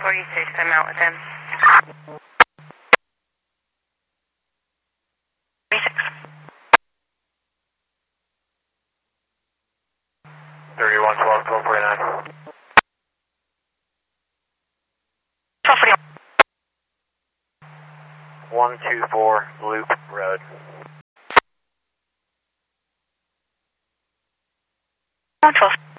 46, I'm out with him. 46. 31, 12, 1249. 1241. 124 Loop Road. 112.